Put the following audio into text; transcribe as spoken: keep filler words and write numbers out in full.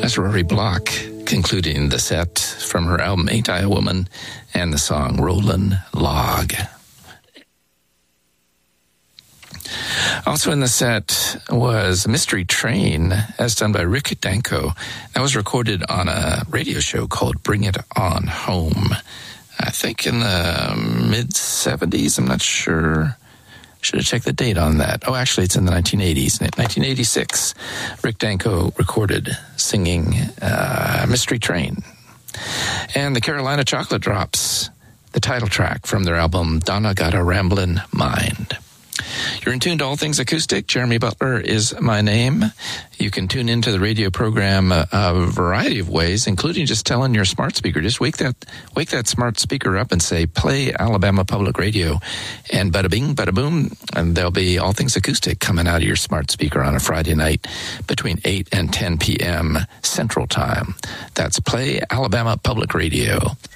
That's Rory Block concluding the set from her album Ain't I a Woman and the song Rollin' Log. Also in the set was Mystery Train, as done by Rick Danko. That was recorded on a radio show called Bring It On Home. I think in the mid-seventies, I'm not sure. Should have checked the date on that. Oh, actually, it's in the nineteen eighties. In nineteen eighty-six, Rick Danko recorded singing uh, Mystery Train. And the Carolina Chocolate Drops, the title track from their album Donna Got a Ramblin' Mind. You're in tune to All Things Acoustic. Jeremy Butler is my name. You can tune into the radio program a, a variety of ways, including just telling your smart speaker, just wake that wake that smart speaker up and say, play Alabama Public Radio. And bada bing, bada boom, and there'll be All Things Acoustic coming out of your smart speaker on a Friday night between eight and ten p.m. Central Time. That's Play Alabama Public Radio.